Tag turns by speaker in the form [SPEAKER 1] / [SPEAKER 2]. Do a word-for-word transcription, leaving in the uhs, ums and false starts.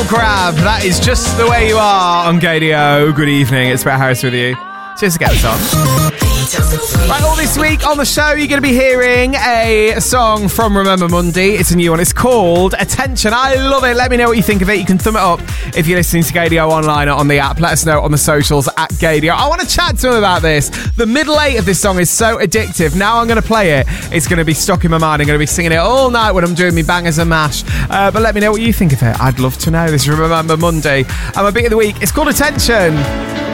[SPEAKER 1] Crab. That is just the way you are on Gadio. Good evening. It's Brett Harris with you. Cheers to get this on. Right, all this week on the show, you're going to be hearing a song from Remember Monday. It's a new one. It's called Attention. I love it. Let me know what you think of it. You can thumb it up if you're listening to Gadio online or on the app. Let us know on the socials at Gadio. I want to chat to him about this. The middle eight of this song is so addictive. Now I'm going to play it. It's going to be stuck in my mind. I'm going to be singing it all night when I'm doing me bangers and mash. Uh, but let me know what you think of it. I'd love to know. This is Remember Monday. And my beat of the week, it's called Attention.